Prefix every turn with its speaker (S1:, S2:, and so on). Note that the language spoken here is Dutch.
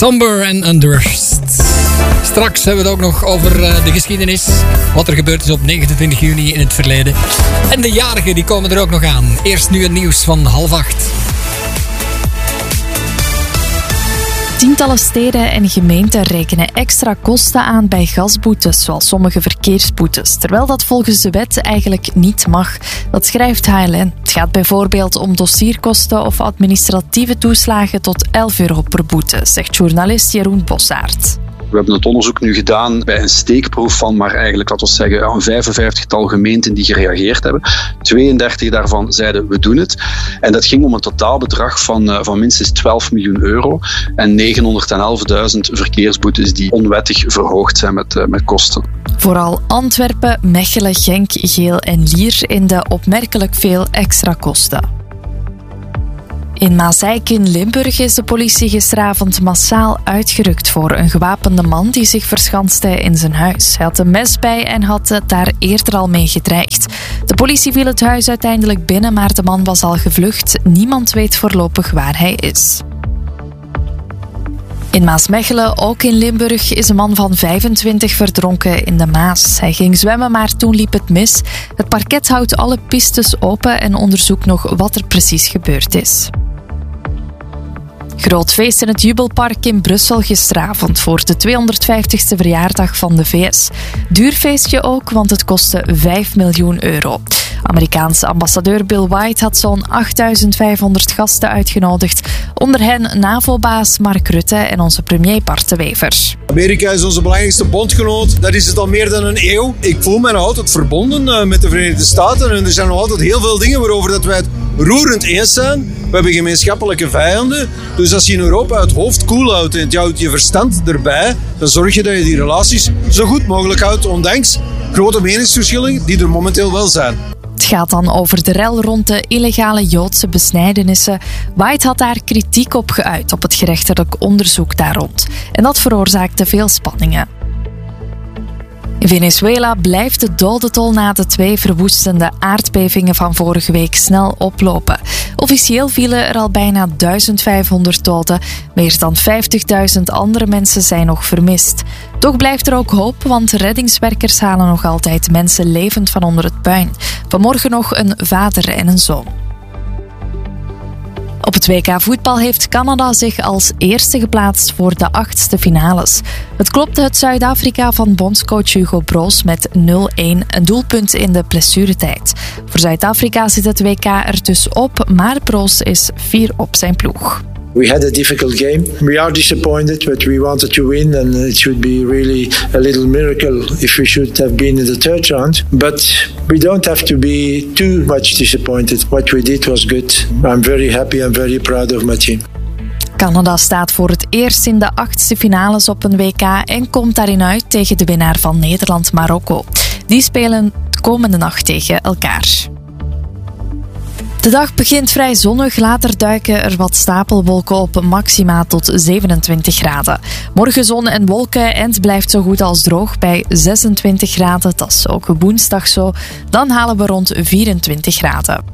S1: Somber en Undressed. Straks hebben we het ook nog over de geschiedenis. Wat er gebeurd is op 29 juni in het verleden. En de jarigen die komen er ook nog aan. Eerst nu het nieuws van 7:30.
S2: Tientallen steden en gemeenten rekenen extra kosten aan bij gasboetes, zoals sommige verkeersboetes, terwijl dat volgens de wet eigenlijk niet mag. Dat schrijft HLN. Het gaat bijvoorbeeld om dossierkosten of administratieve toeslagen tot €11 per boete, zegt journalist Jeroen Bossaert.
S3: We hebben het onderzoek nu gedaan bij een steekproef van maar eigenlijk, laten we zeggen, een 55-tal gemeenten die gereageerd hebben. 32 daarvan zeiden we doen het. En dat ging om een totaalbedrag van minstens €12 miljoen en 911.000 verkeersboetes die onwettig verhoogd zijn met kosten.
S2: Vooral Antwerpen, Mechelen, Genk, Geel en Lier in de opmerkelijk veel extra kosten. In Maaseik in Limburg is de politie gisteravond massaal uitgerukt voor een gewapende man die zich verschanste in zijn huis. Hij had een mes bij en had het daar eerder al mee gedreigd. De politie viel het huis uiteindelijk binnen, maar de man was al gevlucht. Niemand weet voorlopig waar hij is. In Maasmechelen, ook in Limburg, is een man van 25 verdronken in de Maas. Hij ging zwemmen, maar toen liep het mis. Het parket houdt alle pistes open en onderzoekt nog wat er precies gebeurd is. Groot feest in het Jubelpark in Brussel gisteravond voor de 250ste verjaardag van de VS. Duur feestje ook, want het kostte €5 miljoen. Amerikaanse ambassadeur Bill White had zo'n 8.500 gasten uitgenodigd. Onder hen NAVO-baas Mark Rutte en onze premier Bart de Wever.
S4: Amerika is onze belangrijkste bondgenoot. Dat is het al meer dan een eeuw. Ik voel mij nog altijd verbonden met de Verenigde Staten. En er zijn nog altijd heel veel dingen waarover dat wij het roerend eens zijn. We hebben gemeenschappelijke vijanden. Dus als je in Europa het hoofd koel houdt en je houdt je verstand erbij, dan zorg je dat je die relaties zo goed mogelijk houdt, ondanks grote meningsverschillen die er momenteel wel zijn.
S2: Het gaat dan over de rel rond de illegale Joodse besnijdenissen. White had daar kritiek op geuit op het gerechtelijk onderzoek daar rond. En dat veroorzaakte veel spanningen. In Venezuela blijft de dodentol na de 2 verwoestende aardbevingen van vorige week snel oplopen. Officieel vielen er al bijna 1500 doden. Meer dan 50.000 andere mensen zijn nog vermist. Toch blijft er ook hoop, want reddingswerkers halen nog altijd mensen levend van onder het puin. Vanmorgen nog een vader en een zoon. Op het WK voetbal heeft Canada zich als eerste geplaatst voor de 8e finales. Het klopte het Zuid-Afrika van bondscoach Hugo Broos met 0-1, een doelpunt in de blessuretijd. Voor Zuid-Afrika zit het WK er dus op, maar Broos is fier op zijn ploeg.
S5: We had a difficult game. We are disappointed, but we wanted to win, and it should be really a little miracle if we should have been in the third round. But we don't have to be too much disappointed. What we did was good. I'm very happy and very proud of my team.
S2: Canada staat voor het eerst in de 8e finales op een WK en komt daarin uit tegen de winnaar van Nederland-Marokko. Die spelen de komende nacht tegen elkaar. De dag begint vrij zonnig, later duiken er wat stapelwolken op, maxima tot 27 graden. Morgen zon en wolken en het blijft zo goed als droog bij 26 graden. Dat is ook woensdag zo. Dan halen we rond 24 graden.